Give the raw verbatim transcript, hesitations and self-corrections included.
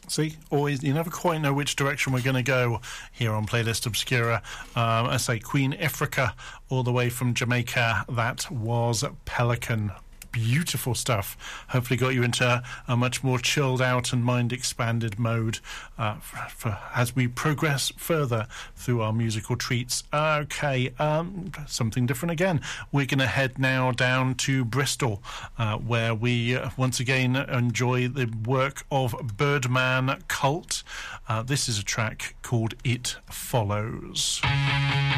See, always, you never quite know which direction we're going to go here on Playlist Obscura. Um, I say Queen Ifrica, all the way from Jamaica. That was Pelican. Beautiful stuff. Hopefully got you into a much more chilled out and mind expanded mode uh, for, for, as we progress further through our musical treats. Okay, um, something different again. We're going to head now down to Bristol, uh, where we uh, once again enjoy the work of Birdman Cult. Uh, this is a track called It Follows.